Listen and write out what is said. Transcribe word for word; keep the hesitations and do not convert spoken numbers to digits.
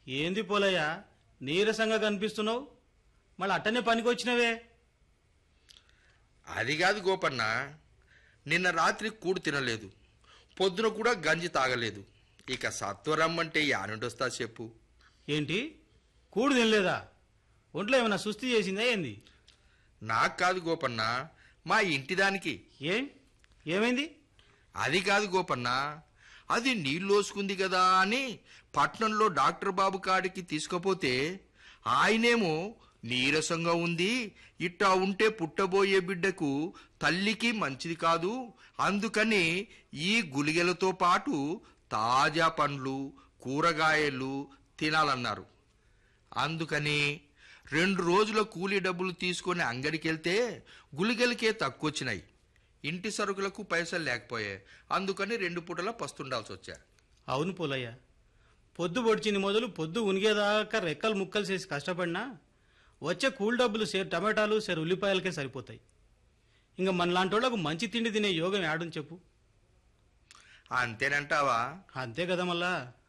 ఏంది పోలయ్య నీరసంగా కనిపిస్తున్నావు? మళ్ళీ అట్టనే పనికొచ్చినవే? అది కాదు గోపన్న, నిన్న రాత్రి కూడు తినలేదు, పొద్దున కూడా గంజి తాగలేదు. ఇక సత్వరమ్మంటే యానుండొస్తా చెప్పు. ఏంటి కూడు తినలేదా? ఒంట్లో ఏమైనా సుస్థి చేసిందా ఏంది? నాకు కాదు గోపన్న, మా ఇంటిదానికి. ఏం ఏమైంది? అది కాదు గోపన్న, అది నీళ్ళోసుకుంది కదా అని పట్నంలో డాక్టర్ బాబు కాడికి తీసుకుపోతే ఆయనేమో నీరసంగా ఉంది, ఇట్టా ఉంటే పుట్టబోయే బిడ్డకు తల్లికి మంచిది కాదు, అందుకని ఈ గుళిగలతో పాటు తాజా పండ్లు కూరగాయలు తినాలన్నారు. అందుకని రెండు రోజుల కూలీ డబ్బులు తీసుకొని అంగడికి వెళ్తే గుళిగలకే తక్కువ వచ్చినాయి. ఇంటి సరుకులకు పైసలు లేకపోయాయి, అందుకని రెండు పూటల పస్తుండాల్సి వచ్చా. అవును పోలయ్య, పొద్దు పొడిచింది మొదలు పొద్దు ఉనిగేదాకా రెక్కలు ముక్కలు చేసి కష్టపడినా వచ్చే కూల్ డబ్బులు సేరు టమాటాలు సేరు ఉల్లిపాయలకే సరిపోతాయి. ఇంకా మనలాంటి వాళ్ళకు మంచి తిండి తినే యోగం యాడుని చెప్పు. అంతేనంటావా? అంతే కదా మళ్ళా.